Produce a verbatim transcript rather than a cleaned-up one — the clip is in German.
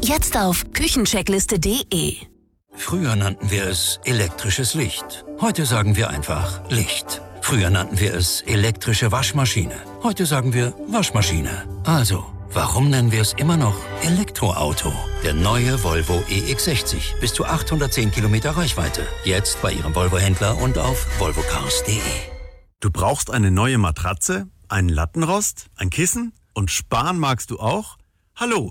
Jetzt auf küchencheckliste punkt de. Früher nannten wir es elektrisches Licht. Heute sagen wir einfach Licht. Früher nannten wir es elektrische Waschmaschine. Heute sagen wir Waschmaschine. Also, warum nennen wir es immer noch Elektroauto? Der neue Volvo E X sechzig. Bis zu achthundertzehn Kilometer Reichweite. Jetzt bei Ihrem Volvo-Händler und auf volvocars punkt de. Du brauchst eine neue Matratze, einen Lattenrost, ein Kissen und sparen magst du auch? Hallo,